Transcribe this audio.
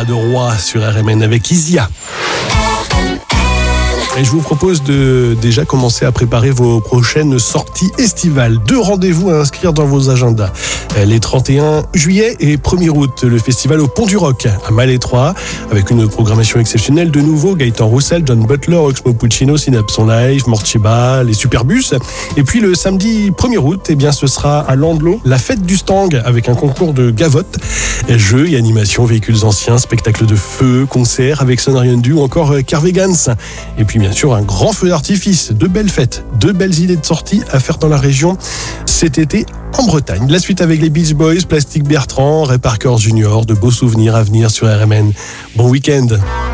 de Roy sur RMN avec Isia. Et je vous propose de déjà commencer à préparer vos prochaines sorties estivales. 2 rendez-vous à inscrire dans vos agendas. Les 31 juillet et 1er août, le festival au Pont du Roc à Malétroit, avec une programmation exceptionnelle de nouveau. Gaëtan Roussel, John Butler, Oxmo Puccino, Synapse en live, Morchiba, les Superbus. Et puis le samedi 1er août, eh bien, ce sera à Landlo, la fête du Stang, avec un concours de gavotte, jeux et animations, véhicules anciens, spectacles de feu, concerts avec Sonarion Du ou encore Carvegans. Et puis bien sûr un grand feu d'artifice, de belles fêtes, de belles idées de sortie à faire dans la région cet été en Bretagne. La suite avec les Beach Boys, Plastic Bertrand, Ray Parker Jr., de beaux souvenirs à venir sur RMN. Bon week-end.